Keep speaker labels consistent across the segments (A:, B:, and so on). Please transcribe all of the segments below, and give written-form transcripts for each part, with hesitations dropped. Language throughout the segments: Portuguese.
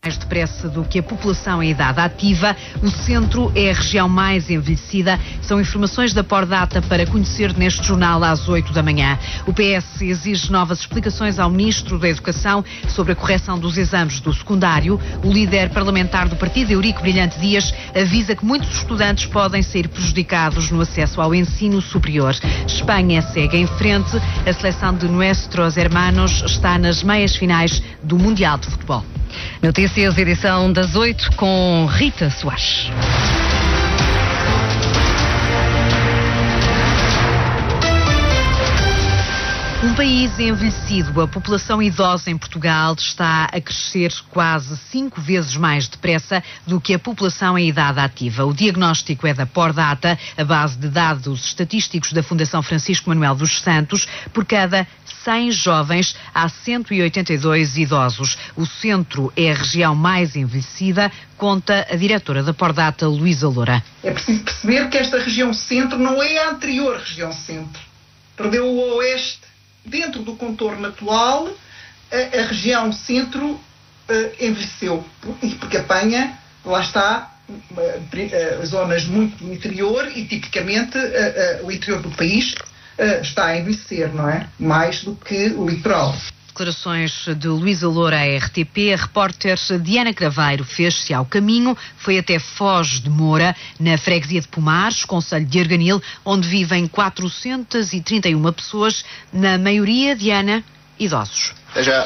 A: mais depressa do que a população em idade ativa. O centro é a região mais envelhecida. São informações da Pordata para conhecer neste jornal às 8 da manhã. O PS exige novas explicações ao Ministro da Educação sobre a correção dos exames do secundário. O líder parlamentar do partido, Eurico Brilhante Dias, avisa que muitos estudantes podem ser prejudicados no acesso ao ensino superior. Espanha segue em frente. A seleção de Nuestros Hermanos está nas meias finais do Mundial de Futebol.
B: Notícias, edição das 8, com Rita Soares.
A: Um país envelhecido, a população idosa em Portugal está a crescer quase 5 vezes mais depressa do que a população em idade ativa. O diagnóstico é da Pordata, a base de dados estatísticos da Fundação Francisco Manuel dos Santos. Por cada 100 jovens, há 182 idosos. O centro é a região mais envelhecida, conta a diretora da Pordata, Luísa Loura.
C: É preciso perceber que esta região centro não é a anterior região centro. Perdeu o oeste. Dentro do contorno atual, a região centro envelheceu, porque apanha, lá está, zonas muito do interior e tipicamente o interior do país está a envelhecer, não é? Mais do que o litoral.
A: Declarações de Luísa Loura à RTP. A repórter Diana Craveiro fez-se ao caminho, foi até Foz de Moura, na freguesia de Pomares, concelho de Arganil, onde vivem 431 pessoas, na maioria, Diana, idosos.
D: Até já.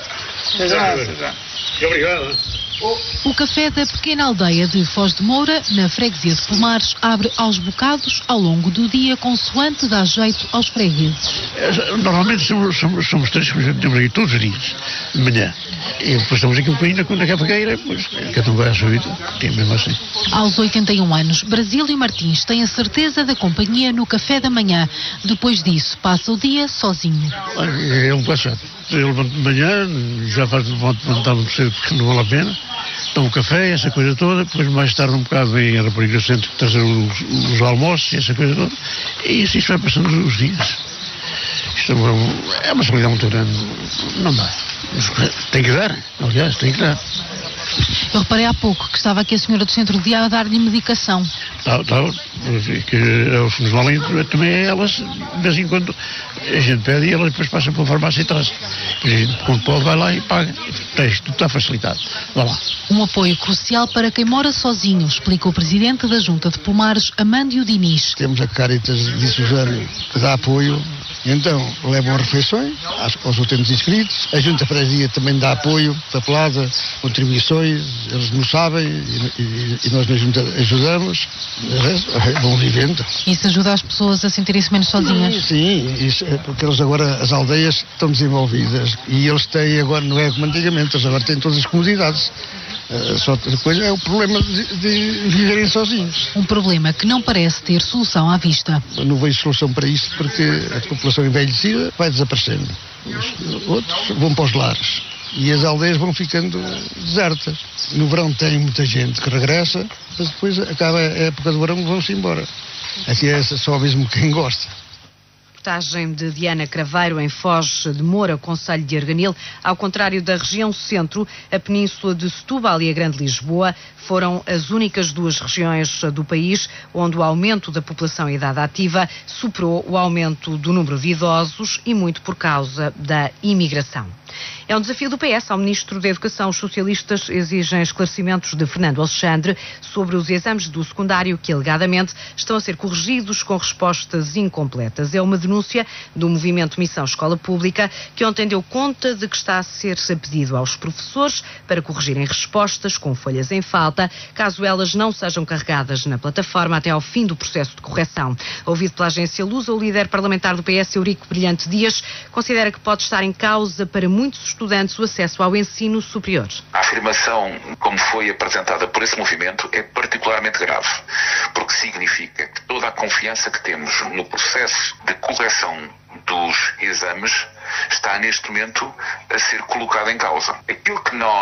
D: Obrigado.
E: O café da pequena aldeia de Foz de Moura, na freguesia de Pomares, abre aos bocados ao longo do dia, consoante dá jeito aos fregueses.
F: Normalmente somos 3 que temos aqui todos os dias, de manhã. E depois estamos aqui um bocadinho na cafaqueira, pois cada um vai à sua vida, que é mesmo assim.
E: Aos 81 anos, Brasílio Martins tem a certeza da companhia no café da manhã. Depois disso, passa o dia sozinho.
F: É um bocado chato. Eu levanto de manhã, já faz levantar muito cedo porque não vale a pena. Tomo café, essa coisa toda, depois mais tarde um bocado vem a rapariga centro trazer os almoços e essa coisa toda. E isto vai passando os dias. Isto é uma solidão muito grande. Não dá. Tem que dar, aliás, tem que dar.
E: Eu reparei há pouco que estava aqui a senhora do centro de dia a dar-lhe medicação.
F: Estava, que os que nos valem também é elas, de vez em quando a gente pede e elas depois passam para a farmácia e traz. A gente, quando pode, vai lá e paga. Tudo está facilitado. Vá lá.
E: Um apoio crucial para quem mora sozinho, explica o presidente da Junta de Pomares, Amândio Diniz.
G: Temos a Caritas de Suzano que dá apoio. Então, levam refeições aos utentes inscritos. A Junta Freguesia também dá apoio, papelada, contribuições, eles não sabem e nós na Junta ajudamos. Vão vivendo.
E: Isso ajuda as pessoas a sentirem-se menos sozinhas?
G: Sim, isso é porque eles agora, as aldeias estão desenvolvidas e eles têm agora, não é como antigamente, eles agora têm todas as comodidades. Só depois é o problema de viverem sozinhos.
E: Um problema que não parece ter solução à vista.
G: Eu não vejo solução para isso porque a população envelhecida vai desaparecendo. Os outros vão para os lares e as aldeias vão ficando desertas. No verão tem muita gente que regressa, mas depois acaba a época do verão e vão-se embora. Aqui é só mesmo quem gosta.
A: Reportagem de Diana Craveiro em Foz de Moura, concelho de Arganil. Ao contrário da região centro, a península de Setúbal e a Grande Lisboa foram as únicas 2 regiões do país onde o aumento da população em idade ativa superou o aumento do número de idosos e muito por causa da imigração. É um desafio do PS ao Ministro da Educação. Os socialistas exigem esclarecimentos de Fernando Alexandre sobre os exames do secundário que, alegadamente, estão a ser corrigidos com respostas incompletas. É uma denúncia do movimento Missão Escola Pública, que ontem deu conta de que está a ser pedido aos professores para corrigirem respostas com folhas em falta, caso elas não sejam carregadas na plataforma até ao fim do processo de correção. Ouvido pela agência Lusa, o líder parlamentar do PS, Eurico Brilhante Dias, considera que pode estar em causa para muitos estudantes o acesso ao ensino superior.
H: A afirmação, como foi apresentada por esse movimento, é particularmente grave, porque significa que toda a confiança que temos no processo de correção dos exames está neste momento a ser colocada em causa. Aquilo que nós